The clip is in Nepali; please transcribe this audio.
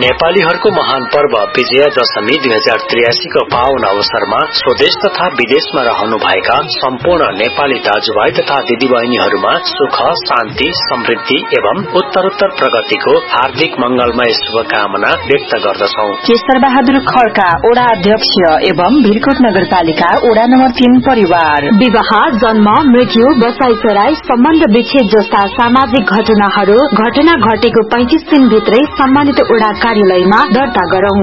नेपालीहरूको महान पर्व विजया दशमी 2083 को पावन अवसरमा स्वदेश तथा विदेशमा रहनुभएका सम्पूर्ण नेपाली दाजुभाइ तथा दिदीबहिनीहरूमा सुख, शान्ति, समृद्धि एवं उत्तरोत्तर प्रगतिको हार्दिक मंगलमय शुभकामना व्यक्त गर्दछौ। केशर बहादुर खड्का ओडा अध्यक्ष एवं भिरकोट नगरपालिका ओडा नम्बर 3 परिवार। विवाह, जन्म, मृत्यु, बसाइसराई, सम्बन्ध विच्छेद जस्ता सामाजिक घटना घटेको 35 दिन भित्रै सम्मानित ओडा कार्यालयमा दर्ता गरौं।